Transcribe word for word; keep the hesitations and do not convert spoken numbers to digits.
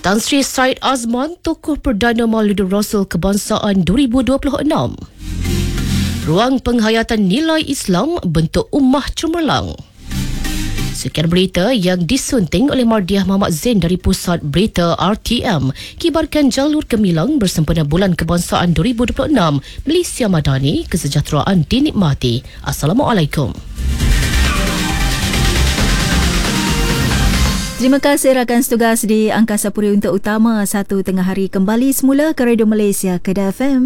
Tan Sri Said Azman, tokoh Perdana Maulidul Rasul Kebangsaan dua ribu dua puluh enam. Ruang penghayatan nilai Islam bentuk ummah cemerlang. Sekian berita yang disunting oleh Mardiah Muhammad Zain dari Pusat Berita R T M. Kibarkan jalur gemilang bersempena Bulan Kebangsaan dua ribu dua puluh enam. Malaysia Madani, kesejahteraan dinikmati. Assalamualaikum. Terima kasih rakan setugas di Angkasa Puri untuk Utama. Satu tengah hari kembali semula ke Radio Malaysia Kedah F M.